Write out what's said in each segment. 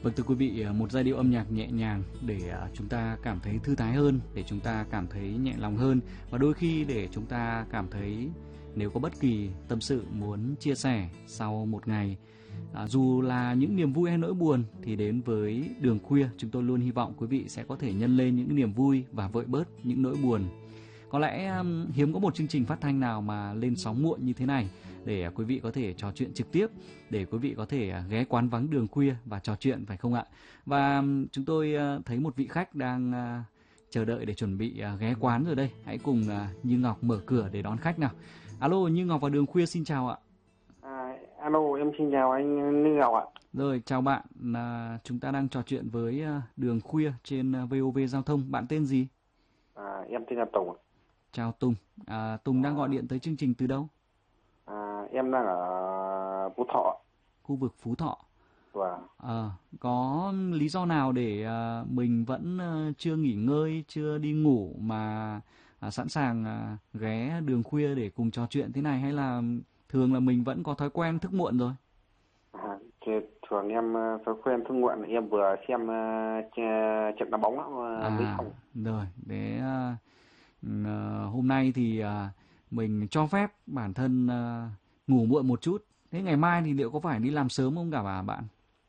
Vâng, thưa quý vị, một giai điệu âm nhạc nhẹ nhàng để chúng ta cảm thấy thư thái hơn, để chúng ta cảm thấy nhẹ lòng hơn, và đôi khi để chúng ta cảm thấy nếu có bất kỳ tâm sự muốn chia sẻ sau một ngày, dù là những niềm vui hay nỗi buồn, thì đến với Đường Khuya chúng tôi luôn hy vọng quý vị sẽ có thể nhân lên những niềm vui và vơi bớt những nỗi buồn. Có lẽ hiếm có một chương trình phát thanh nào mà lên sóng muộn như thế này để quý vị có thể trò chuyện trực tiếp, để quý vị có thể ghé quán vắng Đường Khuya và trò chuyện, phải không ạ? Và chúng tôi thấy một vị khách đang chờ đợi để chuẩn bị ghé quán rồi đây. Hãy cùng Như Ngọc mở cửa để đón khách nào. Alo, Như Ngọc và Đường Khuya xin chào ạ. Alo, em xin chào anh Như Ngọc ạ. Rồi, chào bạn. Chúng ta đang trò chuyện với Đường Khuya trên VOV Giao thông. Bạn tên gì? Em tên là Tùng. Chào Tùng. Tùng đang gọi điện tới chương trình từ đâu? Em đang ở Phú Thọ. Khu vực Phú Thọ. Vâng. Có lý do nào để mình vẫn chưa nghỉ ngơi, chưa đi ngủ mà sẵn sàng ghé Đường Khuya để cùng trò chuyện thế này, hay là thường là mình vẫn có thói quen thức muộn rồi? Thường em thói quen thức muộn, em vừa xem trận đá bóng mới xong. Rồi, để hôm nay thì mình cho phép bản thân ngủ muộn một chút. Thế ngày mai thì liệu có phải đi làm sớm không cả bạn?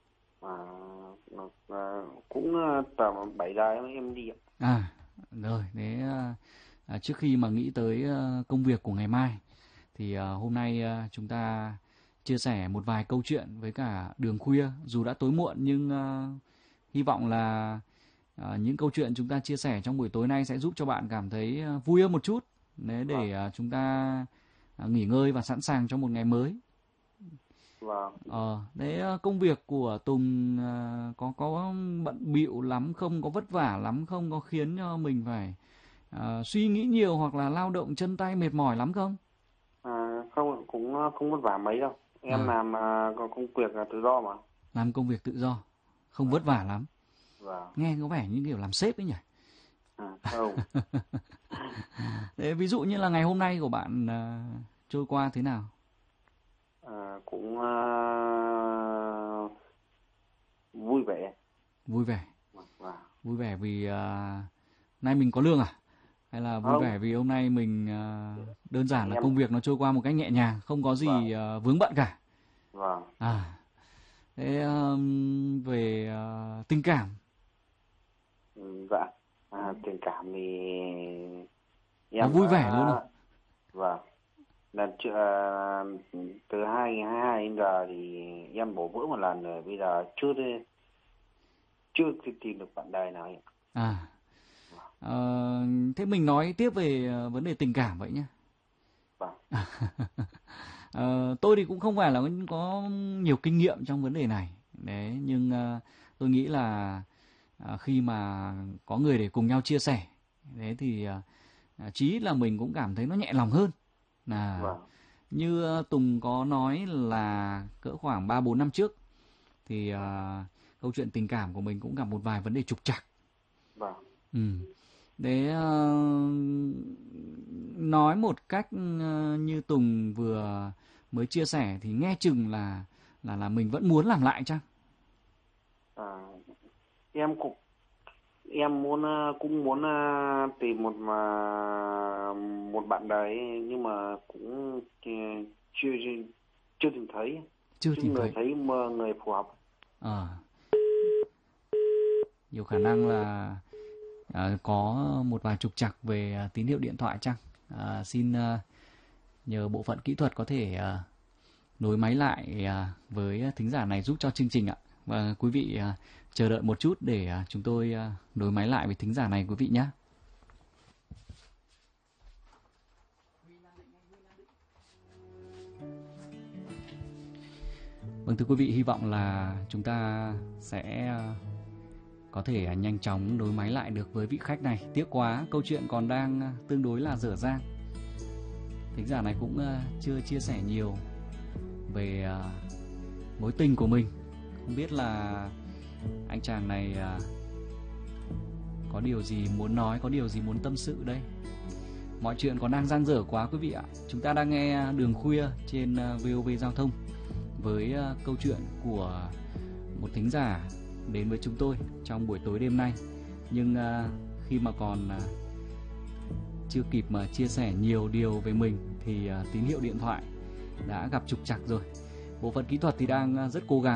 Cũng tầm 7 giờ em đi ạ. Rồi, thế trước khi mà nghĩ tới công việc của ngày mai thì hôm nay chúng ta chia sẻ một vài câu chuyện với cả Đường Khuya. Dù đã tối muộn nhưng hy vọng là những câu chuyện chúng ta chia sẻ trong buổi tối nay sẽ giúp cho bạn cảm thấy vui hơn một chút, để chúng ta nghỉ ngơi và sẵn sàng cho một ngày mới. Vâng. Đấy, công việc của Tùng có bận bịu lắm không, có vất vả lắm không, có khiến cho mình phải suy nghĩ nhiều hoặc là lao động chân tay mệt mỏi lắm không? Không, cũng không vất vả mấy đâu. Em làm công việc tự do mà. Làm công việc tự do, không vất vả lắm. Vâng. Nghe có vẻ như kiểu làm sếp ấy nhỉ? Không. Thế ví dụ như là ngày hôm nay của bạn trôi qua thế nào? Cũng vui vẻ. Vui vẻ. Vâng. Vui vẻ vì nay mình có lương à? Hay là vui vẻ vì hôm nay mình đơn giản là công việc nó trôi qua một cách nhẹ nhàng, không có gì vướng bận cả? Vâng. Thế về tình cảm? Dạ. Tình cảm thì em nó vui vẻ luôn không? Vâng. Lần từ 2022 đến giờ thì em bỏ vỡ một lần rồi, bây giờ chưa tìm được bạn đời nào. Thế mình nói tiếp về vấn đề tình cảm vậy nhé. Vâng. Tôi thì cũng không phải là có nhiều kinh nghiệm trong vấn đề này. Đấy, nhưng tôi nghĩ là khi mà có người để cùng nhau chia sẻ, đấy thì chí là mình cũng cảm thấy nó nhẹ lòng hơn. Vâng. Như Tùng có nói là cỡ khoảng 3-4 năm trước thì câu chuyện tình cảm của mình cũng gặp một vài vấn đề trục trặc. Vâng. Để nói một cách như Tùng vừa mới chia sẻ thì nghe chừng là mình vẫn muốn làm lại chăng? Em cũng muốn tìm một bạn đời, nhưng mà cũng chưa tìm thấy. Thấy người phù hợp. Nhiều khả năng là có một vài trục trặc về tín hiệu điện thoại chăng? Xin nhờ bộ phận kỹ thuật có thể nối máy lại với thính giả này giúp cho chương trình ạ. Và quý vị chờ đợi một chút để chúng tôi nối máy lại với thính giả này quý vị nhé. Vâng, thưa quý vị, hy vọng là chúng ta sẽ có thể nhanh chóng nối máy lại được với vị khách này. Tiếc quá, câu chuyện còn đang tương đối là dở dang. Thính giả này cũng chưa chia sẻ nhiều về mối tình của mình. Không biết là anh chàng này có điều gì muốn nói, có điều gì muốn tâm sự đây. Mọi chuyện còn đang dang dở quá quý vị ạ. Chúng ta đang nghe Đường Khuya trên VOV Giao thông với câu chuyện của một thính giả đến với chúng tôi trong buổi tối đêm nay. Nhưng khi mà còn chưa kịp mà chia sẻ nhiều điều về mình thì tín hiệu điện thoại đã gặp trục trặc rồi. Bộ phận kỹ thuật thì đang rất cố gắng